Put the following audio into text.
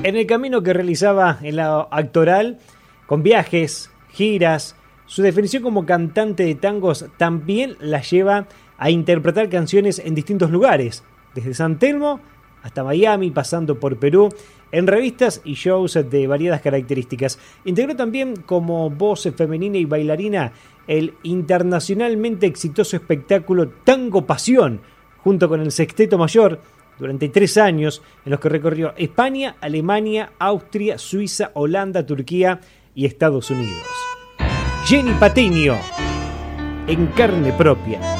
En el camino que realizaba en la actoral, con viajes, giras, su definición como cantante de tangos también la lleva a interpretar canciones en distintos lugares, desde San Telmo hasta Miami, pasando por Perú, en revistas y shows de variadas características. Integró también como voz femenina y bailarina el internacionalmente exitoso espectáculo Tango Pasión, junto con el Sexteto Mayor, durante 3 años, en los que recorrió España, Alemania, Austria, Suiza, Holanda, Turquía y Estados Unidos. Jenny Patiño, en carne propia.